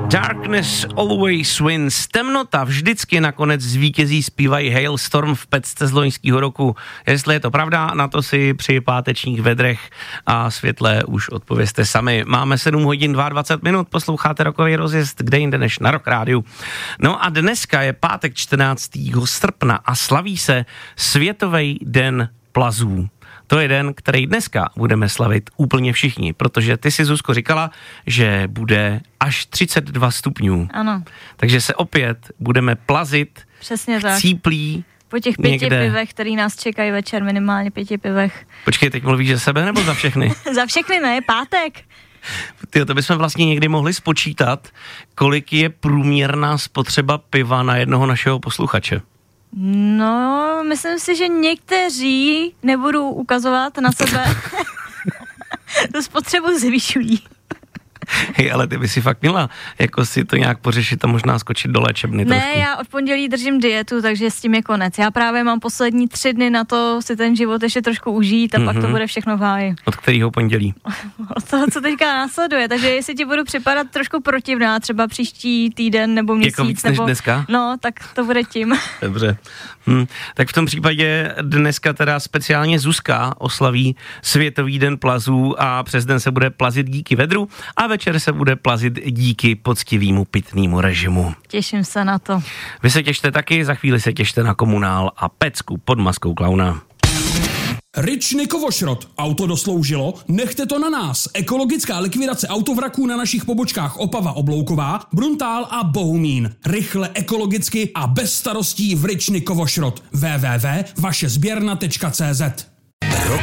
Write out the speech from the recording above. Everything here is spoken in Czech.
Darkness always wins. Temnota vždycky nakonec zvítězí, zpívají Hailstorm v pecce z loňského roku. Jestli je to pravda, na to si při pátečních vedrech a světle už odpovězte sami. Máme 7 hodin 22 minut, posloucháte Rockový rozjezd, kde jinde než na Rock Rádiu. No a dneska je pátek 14. srpna a slaví se Světový den plazů. To je den, který dneska budeme slavit úplně všichni, protože ty si, Zuzko, říkala, že bude až 32 stupňů. Ano. Takže se opět budeme plazit. Přesně tak. Cíplí. Po těch 5 někde. pivech, který nás čekají večer, minimálně 5 pivech. Počkej, teď mluvíš za sebe nebo za všechny? Za všechny, ne, pátek. Tyjo, to bychom vlastně někdy mohli spočítat, kolik je průměrná spotřeba piva na jednoho našeho posluchače. No, myslím si, že někteří, nebudu ukazovat na sebe, tu spotřebu zvyšují. Hej, ale ty by si fakt měla jako si to nějak pořešit a možná skočit do léčebny trošku. Ne, já od pondělí držím dietu, takže s tím je konec. Já právě mám poslední 3 dny na to si ten život ještě trošku užít a pak to bude všechno v háji. Od kterého pondělí? Od toho, co teďka následuje, takže jestli ti budu připadat trošku protivná, třeba příští týden nebo měsíc. Jako víc než dneska? No, tak to bude tím. Dobře. Tak v tom případě dneska teda speciálně Zuzka oslaví Světový den plazů a přes den se bude plazit díky vedru a večer se bude plazit díky poctivýmu pitnému režimu. Těším se na to. Vy se těšte taky, za chvíli se těšte na Komunál a Pecku pod maskou klauna. Ryčny Kovošrot. Auto dosloužilo? Nechte to na nás. Ekologická likvidace autovraků na našich pobočkách Opava Oblouková, Bruntál a Bohumín. Rychle, ekologicky a bez starostí v Ryčny Kovošrot. www.vašezběrna.cz